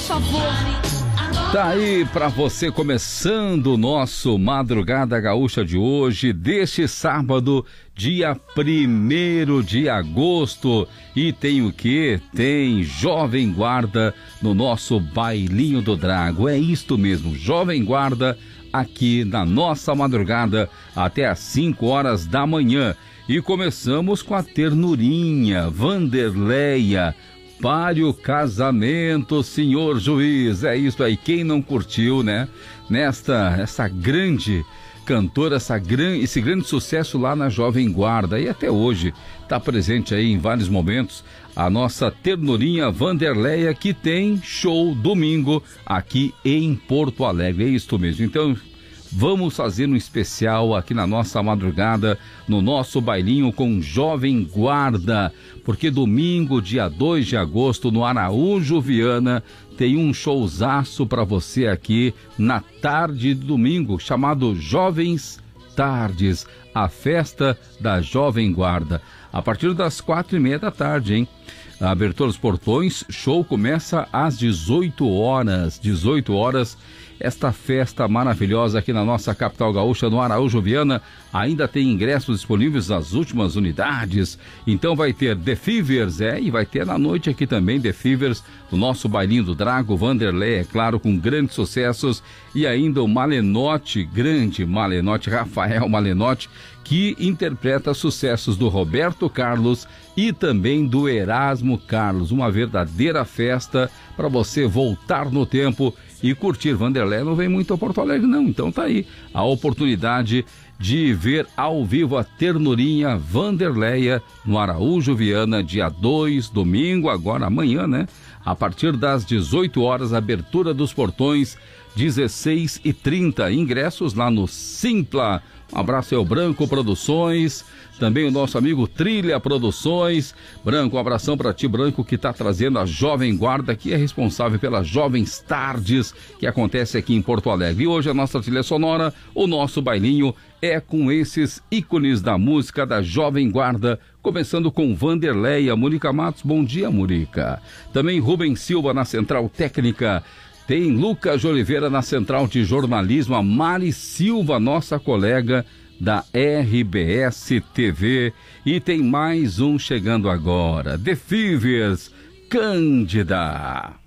favor. Tá aí pra você começando o nosso Madrugada Gaúcha de hoje, deste sábado, dia 1º de agosto. E tem o quê? Tem Jovem Guarda no nosso Bailinho do Drago. É isto mesmo, Jovem Guarda aqui na nossa madrugada até às 5 horas da manhã. E começamos com a ternurinha, Vanderleia. Pare o casamento, senhor juiz. É isso aí. Quem não curtiu, né? Essa grande cantora, esse grande sucesso lá na Jovem Guarda. E até hoje está presente aí em vários momentos a nossa ternurinha Vanderleia, que tem show domingo aqui em Porto Alegre. É isso mesmo. Então, vamos fazer um especial aqui na nossa madrugada, no nosso bailinho com Jovem Guarda, porque domingo, dia 2 de agosto, no Araújo Viana, tem um showzaço para você aqui na tarde de domingo, chamado Jovens Tardes, a festa da Jovem Guarda, a partir das 4:30 da tarde, hein? A abertura dos portões, show começa às 18 horas. 18 horas, esta festa maravilhosa aqui na nossa capital gaúcha, no Araújo Viana. Ainda tem ingressos disponíveis nas últimas unidades. Então vai ter The Fevers, e vai ter na noite aqui também The Fevers, do nosso Bailinho do Drago, Vanderlei, é claro, com grandes sucessos. E ainda o Malenotti, grande Malenotti, Rafael Malenotti, que interpreta sucessos do Roberto Carlos e também do Erasmo Carlos. Uma verdadeira festa para você voltar no tempo e curtir. Vanderlei não vem muito a Porto Alegre, não. Então tá aí a oportunidade de ver ao vivo a ternurinha Vanderleia no Araújo Viana, dia 2, domingo, agora amanhã, né? A partir das 18 horas, abertura dos portões, 16h30. Ingressos lá no Simpla. Um abraço ao Branco Produções, também o nosso amigo Trilha Produções. Branco, um abração para ti, Branco, que está trazendo a Jovem Guarda, que é responsável pelas Jovens Tardes, que acontece aqui em Porto Alegre. E hoje a nossa trilha sonora, o nosso bailinho, é com esses ícones da música da Jovem Guarda, começando com Vanderleia. Murica Matos, bom dia, Murica. Também Rubens Silva na Central Técnica. Tem Lucas de Oliveira na Central de Jornalismo, a Mari Silva, nossa colega da RBS TV. E tem mais um chegando agora, The Fevers, Cândida.